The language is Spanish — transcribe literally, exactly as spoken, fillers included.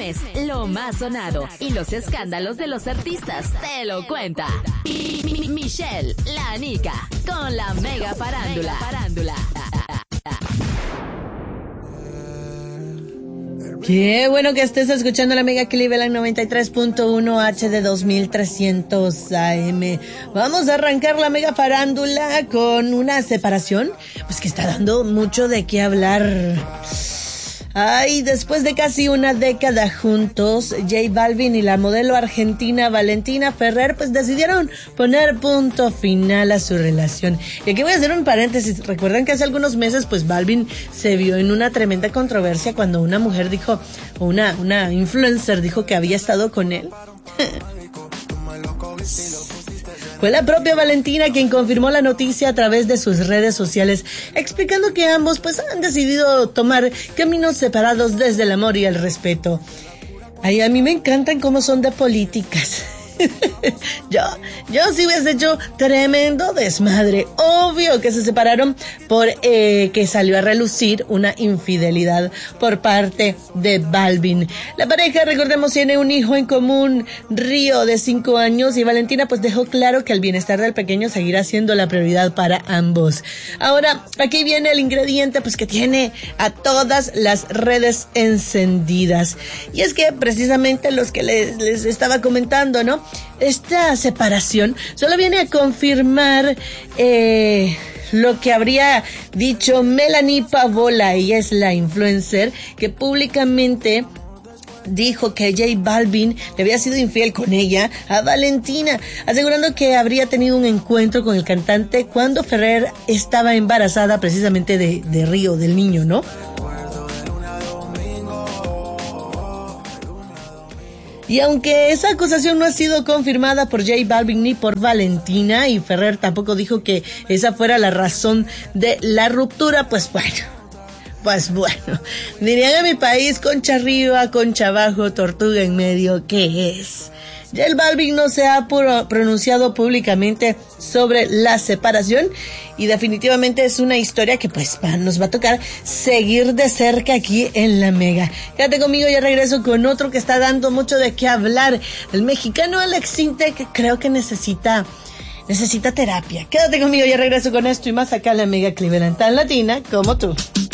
chismes, lo más sonado y los escándalos de los artistas te lo cuenta Mi- Mi- Michelle, la Nica, con la mega farándula. farándula. Qué bueno que estés escuchando la Mega Cleveland noventa y tres punto uno H D dos mil trescientos A M. Vamos a arrancar la Mega Farándula con una separación, pues que está dando mucho de qué hablar. Ay, después de casi una década juntos, J Balvin y la modelo argentina Valentina Ferrer pues decidieron poner punto final a su relación. Y aquí voy a hacer un paréntesis. Recuerdan que hace algunos meses pues Balvin se vio en una tremenda controversia cuando una mujer dijo, o una, una influencer dijo que había estado con él. Fue la propia Valentina quien confirmó la noticia a través de sus redes sociales, explicando que ambos pues han decidido tomar caminos separados desde el amor y el respeto. Ay, a mí me encantan cómo son de políticas. yo, yo sí hubiese hecho tremendo desmadre. Obvio que se separaron por eh, que salió a relucir una infidelidad por parte de Balvin. La pareja, recordemos, tiene un hijo en común, Río, de cinco años, y Valentina pues dejó claro que el bienestar del pequeño seguirá siendo la prioridad para ambos. Ahora, aquí viene el ingrediente pues que tiene a todas las redes encendidas. Y es que precisamente los que les, les estaba comentando, ¿no? Esta separación solo viene a confirmar eh, lo que habría dicho Melanie Pavola. Ella es la influencer que públicamente dijo que J Balvin le había sido infiel con ella a Valentina, asegurando que habría tenido un encuentro con el cantante cuando Ferrer estaba embarazada precisamente de, de Río, del niño, ¿no? Y aunque esa acusación no ha sido confirmada por J Balvin ni por Valentina, y Ferrer tampoco dijo que esa fuera la razón de la ruptura, pues bueno, pues bueno, dirían en mi país, concha arriba, concha abajo, tortuga en medio, ¿qué es? J Balvin no se ha pronunciado públicamente sobre la separación y definitivamente es una historia que pues nos va a tocar seguir de cerca aquí en la Mega. Quédate conmigo, ya regreso con otro que está dando mucho de qué hablar. El mexicano Alex Intec, que creo que necesita necesita terapia. Quédate conmigo, ya regreso con esto y más acá en la Mega Cleveland, tan latina como tú.